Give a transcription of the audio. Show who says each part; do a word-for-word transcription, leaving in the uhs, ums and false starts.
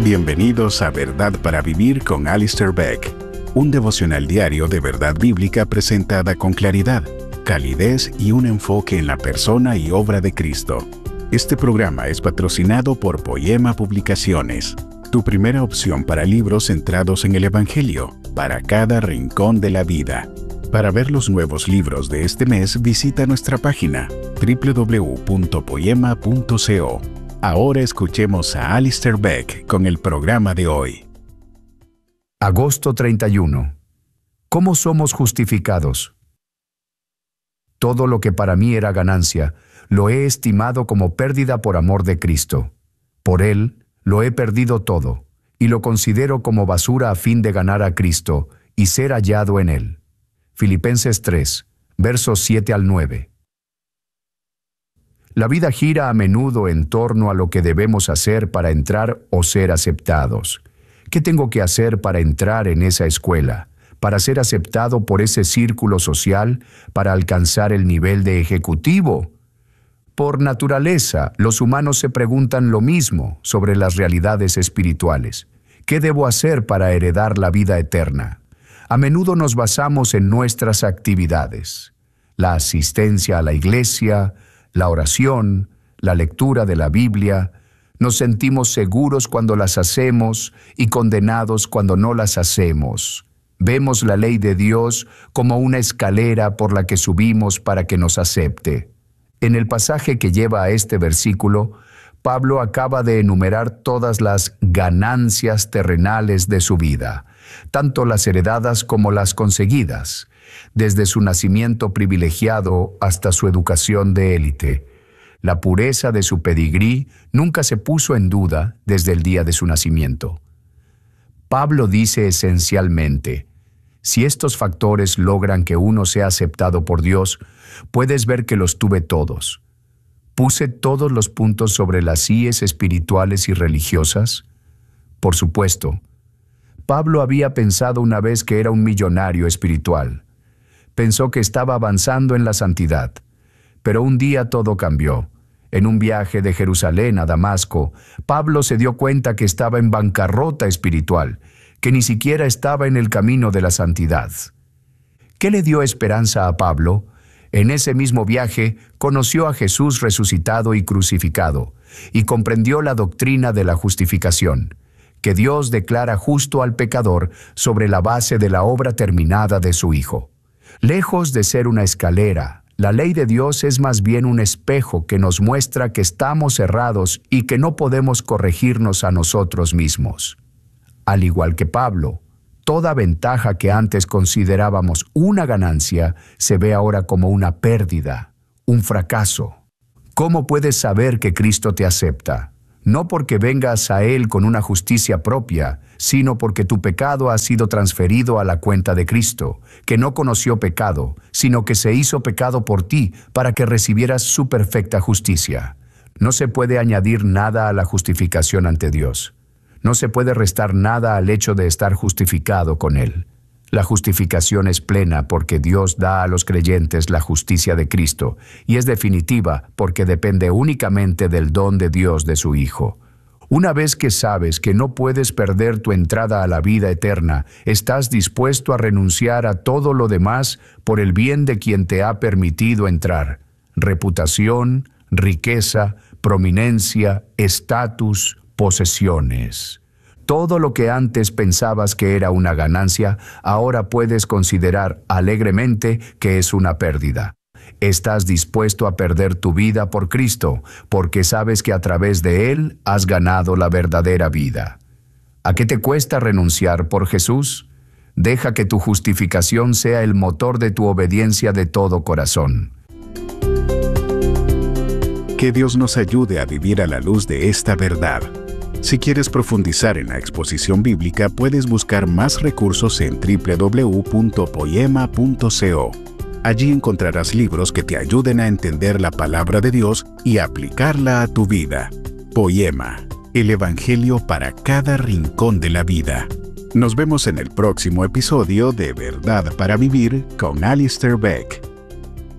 Speaker 1: Bienvenidos a Verdad para Vivir con Alistair Begg, un devocional diario de verdad bíblica presentada con claridad, calidez y un enfoque en la persona y obra de Cristo. Este programa es patrocinado por Poema Publicaciones, tu primera opción para libros centrados en el Evangelio, para cada rincón de la vida. Para ver los nuevos libros de este mes, visita nuestra página doble u doble u doble u punto poema punto co. Ahora escuchemos a Alistair Begg con el programa de hoy.
Speaker 2: Agosto treinta y uno. ¿Cómo somos justificados? Todo lo que para mí era ganancia, lo he estimado como pérdida por amor de Cristo. Por Él, lo he perdido todo, y lo considero como basura a fin de ganar a Cristo y ser hallado en Él. Filipenses tres, versos siete al nueve. La vida gira a menudo en torno a lo que debemos hacer para entrar o ser aceptados. ¿Qué tengo que hacer para entrar en esa escuela? ¿Para ser aceptado por ese círculo social? ¿Para alcanzar el nivel de ejecutivo? Por naturaleza, los humanos se preguntan lo mismo sobre las realidades espirituales. ¿Qué debo hacer para heredar la vida eterna? A menudo nos basamos en nuestras actividades. La asistencia a la iglesia, la oración, la lectura de la Biblia. Nos sentimos seguros cuando las hacemos y condenados cuando no las hacemos. Vemos la ley de Dios como una escalera por la que subimos para que nos acepte. En el pasaje que lleva a este versículo, Pablo acaba de enumerar todas las ganancias terrenales de su vida, tanto las heredadas como las conseguidas, desde su nacimiento privilegiado hasta su educación de élite. La pureza de su pedigrí nunca se puso en duda desde el día de su nacimiento. Pablo dice esencialmente, si estos factores logran que uno sea aceptado por Dios, puedes ver que los tuve todos. ¿Puse todos los puntos sobre las íes espirituales y religiosas? Por supuesto. Pablo había pensado una vez que era un millonario espiritual. Pensó que estaba avanzando en la santidad. Pero un día todo cambió. En un viaje de Jerusalén a Damasco, Pablo se dio cuenta que estaba en bancarrota espiritual, que ni siquiera estaba en el camino de la santidad. ¿Qué le dio esperanza a Pablo? En ese mismo viaje, conoció a Jesús resucitado y crucificado, y comprendió la doctrina de la justificación, que Dios declara justo al pecador sobre la base de la obra terminada de su Hijo. Lejos de ser una escalera, la ley de Dios es más bien un espejo que nos muestra que estamos errados y que no podemos corregirnos a nosotros mismos. Al igual que Pablo, toda ventaja que antes considerábamos una ganancia se ve ahora como una pérdida, un fracaso. ¿Cómo puedes saber que Cristo te acepta? No porque vengas a Él con una justicia propia, sino porque tu pecado ha sido transferido a la cuenta de Cristo, que no conoció pecado, sino que se hizo pecado por ti para que recibieras su perfecta justicia. No se puede añadir nada a la justificación ante Dios. No se puede restar nada al hecho de estar justificado con Él. La justificación es plena porque Dios da a los creyentes la justicia de Cristo, y es definitiva porque depende únicamente del don de Dios de su Hijo. Una vez que sabes que no puedes perder tu entrada a la vida eterna, estás dispuesto a renunciar a todo lo demás por el bien de quien te ha permitido entrar. Reputación, riqueza, prominencia, estatus, posesiones. Todo lo que antes pensabas que era una ganancia, ahora puedes considerar alegremente que es una pérdida. Estás dispuesto a perder tu vida por Cristo, porque sabes que a través de Él has ganado la verdadera vida. ¿A qué te cuesta renunciar por Jesús? Deja que tu justificación sea el motor de tu obediencia de todo corazón.
Speaker 1: Que Dios nos ayude a vivir a la luz de esta verdad. Si quieres profundizar en la exposición bíblica, puedes buscar más recursos en doble u doble u doble u punto poema punto co. Allí encontrarás libros que te ayuden a entender la palabra de Dios y aplicarla a tu vida. Poema, el Evangelio para cada rincón de la vida. Nos vemos en el próximo episodio de Verdad para Vivir con Alistair Begg.